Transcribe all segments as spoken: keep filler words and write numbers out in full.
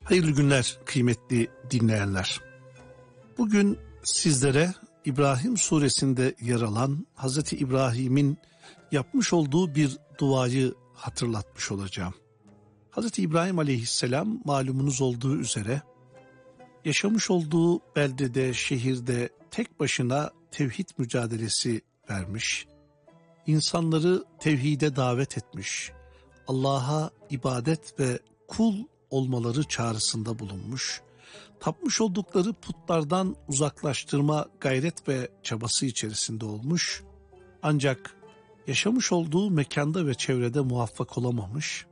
Hayırlı günler kıymetli dinleyenler. Bugün sizlere İbrahim suresinde yer alan Hazreti İbrahim'in yapmış olduğu bir duayı hatırlatmış olacağım. Hazreti İbrahim aleyhisselam malumunuz olduğu üzere yaşamış olduğu beldede, şehirde tek başına tevhid mücadelesi vermiş, insanları tevhide davet etmiş, Allah'a ibadet ve kul olmaları çağrısında bulunmuş, tapmış oldukları putlardan uzaklaştırma gayret ve çabası içerisinde olmuş, ancak yaşamış olduğu mekanda ve çevrede muvaffak olamamış,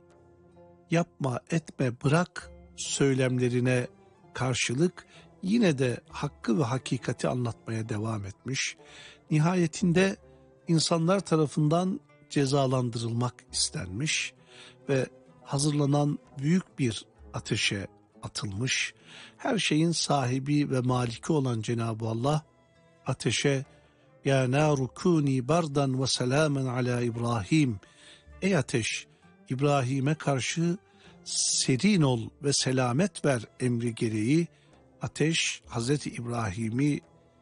yapma etme bırak söylemlerine karşılık yine de hakkı ve hakikati anlatmaya devam etmiş, nihayetinde insanlar tarafından cezalandırılmak istenmiş ve hazırlanan büyük bir ateşe atılmış. Her şeyin sahibi ve maliki olan Cenab-ı Allah ateşe ya naru kuni bardan ve selamen ala İbrahim, ey ateş İbrahim'e karşı serin ol ve selamet ver emri gereği ateş Hazreti İbrahim'i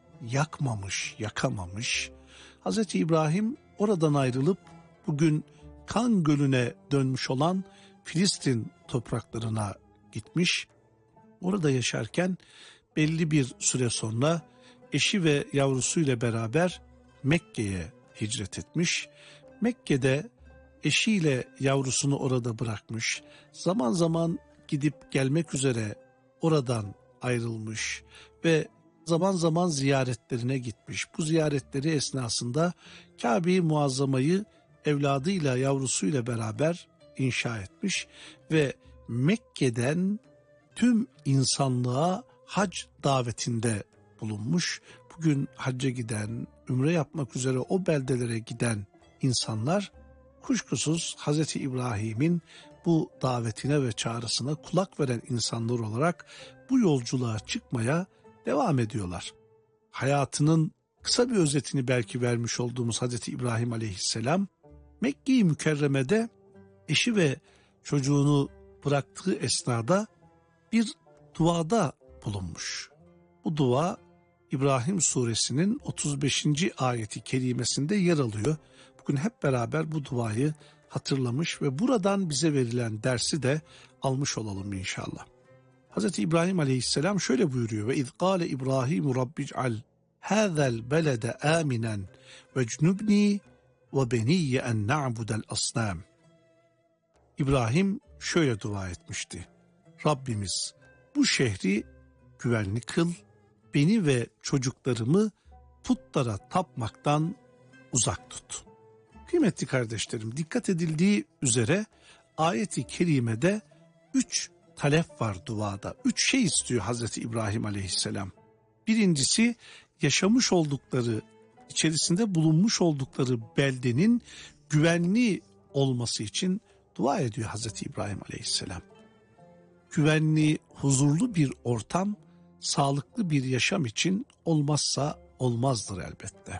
yakmamış, yakamamış. Hazreti İbrahim oradan ayrılıp bugün kan gölüne dönmüş olan Filistin topraklarına gitmiş. Orada yaşarken belli bir süre sonra eşi ve yavrusuyla beraber Mekke'ye hicret etmiş. Mekke'de eşiyle yavrusunu orada bırakmış. Zaman zaman gidip gelmek üzere oradan ayrılmış ve zaman zaman ziyaretlerine gitmiş. Bu ziyaretleri esnasında Kabe-i Muazzama'yı evladıyla yavrusuyla beraber inşa etmiş ve Mekke'den tüm insanlığa hac davetinde bulunmuş. Bugün hacca giden, ümre yapmak üzere o beldelere giden insanlar kuşkusuz Hazreti İbrahim'in bu davetine ve çağrısına kulak veren insanlar olarak bu yolculuğa çıkmaya devam ediyorlar. Hayatının kısa bir özetini belki vermiş olduğumuz Hazreti İbrahim aleyhisselam Mekke-i Mükerreme'de eşi ve çocuğunu bıraktığı esnada bir duada bulunmuş. Bu dua İbrahim suresinin otuz beşinci ayeti kerimesinde yer alıyor. Bugün hep beraber bu duayı hatırlamış ve buradan bize verilen dersi de almış olalım inşallah. Hazreti İbrahim aleyhisselam şöyle buyuruyor: ve iz kâle İbrahim rabbic'al hâzel belede âminen ve cnubni ve beniyye en na'budel asnâm. İbrahim şöyle dua etmişti: Rabbimiz bu şehri güvenli kıl, beni ve çocuklarımı putlara tapmaktan uzak tut. Kıymetli kardeşlerim, dikkat edildiği üzere ayeti kerimede üç talep var duada. Üç şey istiyor Hazreti İbrahim aleyhisselam. Birincisi, yaşamış oldukları, içerisinde bulunmuş oldukları beldenin güvenli olması için dua ediyor Hazreti İbrahim aleyhisselam. Güvenli, huzurlu bir ortam, sağlıklı bir yaşam için olmazsa olmazdır elbette.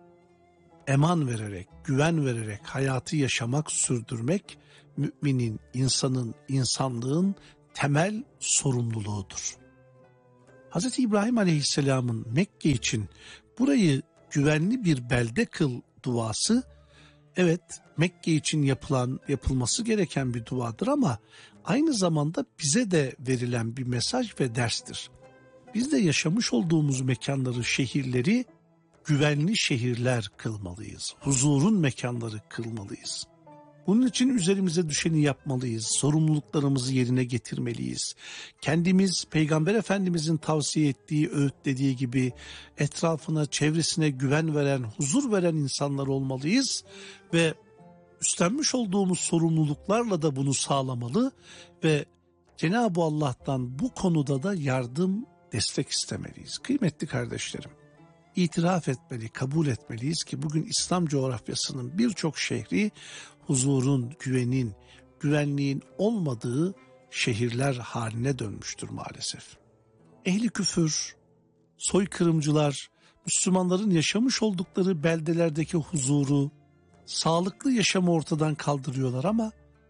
Eman vererek, güven vererek hayatı yaşamak, sürdürmek, müminin, insanın, insanlığın temel sorumluluğudur. Hazreti İbrahim aleyhisselamın Mekke için burayı güvenli bir belde kıl duası, evet Mekke için yapılan, yapılması gereken bir duadır ama aynı zamanda bize de verilen bir mesaj ve derstir. Biz de yaşamış olduğumuz mekanları, şehirleri güvenli şehirler kılmalıyız. Huzurun mekanları kılmalıyız. Bunun için üzerimize düşeni yapmalıyız. Sorumluluklarımızı yerine getirmeliyiz. Kendimiz Peygamber Efendimizin tavsiye ettiği, öğütlediği gibi etrafına, çevresine güven veren, huzur veren insanlar olmalıyız ve üstlenmiş olduğumuz sorumluluklarla da bunu sağlamalı ve Cenab-ı Allah'tan bu konuda da yardım, destek istemeliyiz. Kıymetli kardeşlerim, itiraf etmeli, kabul etmeliyiz ki bugün İslam coğrafyasının birçok şehri huzurun, güvenin, güvenliğin olmadığı şehirler haline dönmüştür maalesef. Ehli küfür, soykırımcılar, Müslümanların yaşamış oldukları beldelerdeki huzuru, sağlıklı yaşamı ortadan kaldırıyorlar ama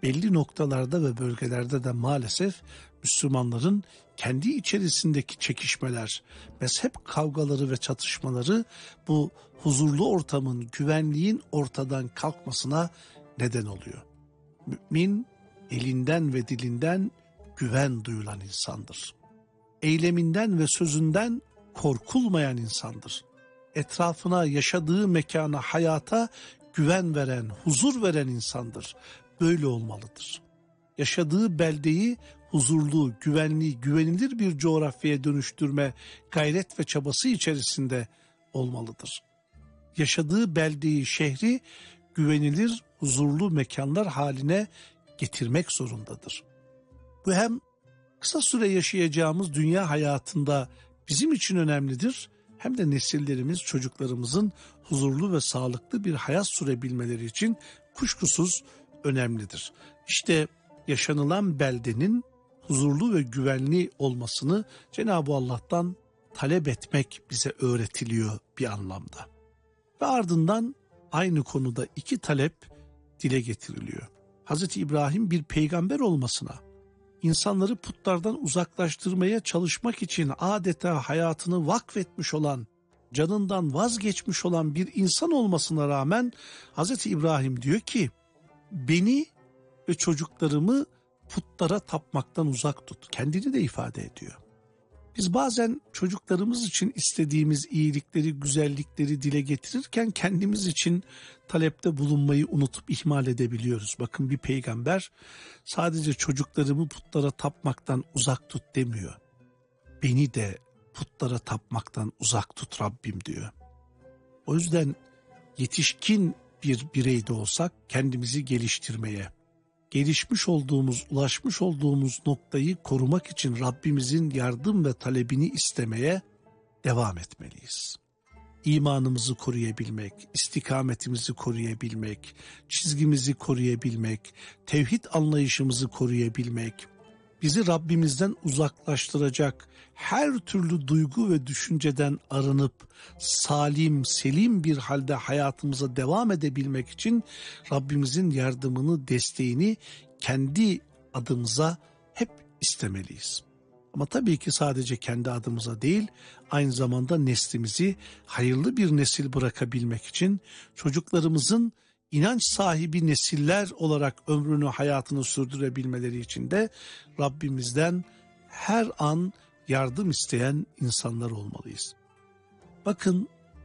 belli noktalarda ve bölgelerde de maalesef Müslümanların kendi içerisindeki çekişmeler, mezhep kavgaları ve çatışmaları bu huzurlu ortamın, güvenliğin ortadan kalkmasına neden oluyor. Mümin elinden ve dilinden güven duyulan insandır. Eyleminden ve sözünden korkulmayan insandır. Etrafına, yaşadığı mekana, hayata güven veren, huzur veren insandır. Böyle olmalıdır. Yaşadığı beldeyi huzurlu, güvenli, güvenilir bir coğrafyaya dönüştürme gayret ve çabası içerisinde olmalıdır. Yaşadığı beldeyi, şehri güvenilir, huzurlu mekanlar haline getirmek zorundadır. Bu hem kısa süre yaşayacağımız dünya hayatında bizim için önemlidir, hem de nesillerimiz, çocuklarımızın huzurlu ve sağlıklı bir hayat sürebilmeleri için kuşkusuz önemlidir. İşte yaşanılan beldenin huzurlu ve güvenli olmasını Cenab-ı Allah'tan talep etmek bize öğretiliyor bir anlamda. Ve ardından aynı konuda iki talep dile getiriliyor. Hazreti İbrahim bir peygamber olmasına, insanları putlardan uzaklaştırmaya çalışmak için adeta hayatını vakfetmiş olan, canından vazgeçmiş olan bir insan olmasına rağmen Hazreti İbrahim diyor ki, beni ve çocuklarımı putlara tapmaktan uzak tut. Kendini de ifade ediyor. Biz bazen çocuklarımız için istediğimiz iyilikleri, güzellikleri dile getirirken kendimiz için talepte bulunmayı unutup ihmal edebiliyoruz. Bakın, bir peygamber sadece çocuklarımı putlara tapmaktan uzak tut demiyor. Beni de putlara tapmaktan uzak tut Rabbim diyor. O yüzden yetişkin bir birey de olsak kendimizi geliştirmeye, gelişmiş olduğumuz, ulaşmış olduğumuz noktayı korumak için Rabbimizin yardım ve talebini istemeye devam etmeliyiz. İmanımızı koruyabilmek, istikametimizi koruyabilmek, çizgimizi koruyabilmek, tevhid anlayışımızı koruyabilmek, bizi Rabbimizden uzaklaştıracak her türlü duygu ve düşünceden arınıp salim, selim bir halde hayatımıza devam edebilmek için Rabbimizin yardımını, desteğini kendi adımıza hep istemeliyiz. Ama tabii ki sadece kendi adımıza değil, aynı zamanda neslimizi hayırlı bir nesil bırakabilmek için çocuklarımızın İnanç sahibi nesiller olarak ömrünü, hayatını sürdürebilmeleri için de Rabbimizden her an yardım isteyen insanlar olmalıyız. Bakın,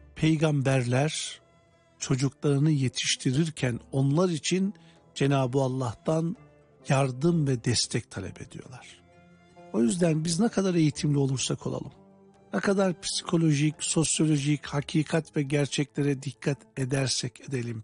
peygamberler çocuklarını yetiştirirken onlar için Cenab-ı Allah'tan yardım ve destek talep ediyorlar. O yüzden biz ne kadar eğitimli olursak olalım, ne kadar psikolojik, sosyolojik, hakikat ve gerçeklere dikkat edersek edelim,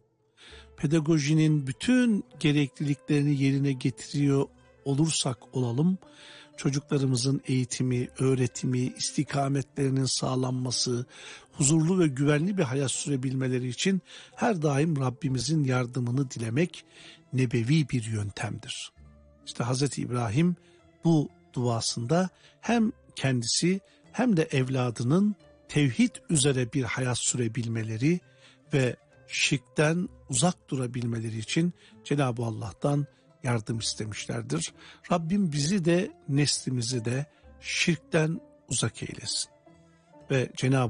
pedagojinin bütün gerekliliklerini yerine getiriyor olursak olalım, çocuklarımızın eğitimi, öğretimi, istikametlerinin sağlanması, huzurlu ve güvenli bir hayat sürebilmeleri için her daim Rabbimizin yardımını dilemek nebevi bir yöntemdir. İşte Hazreti İbrahim bu duasında hem kendisi hem de evladının tevhid üzere bir hayat sürebilmeleri ve şirkten uzak durabilmeleri için Cenab-ı Allah'tan yardım istemişlerdir. Rabbim bizi de neslimizi de şirkten uzak eylesin. Ve Cenab-ı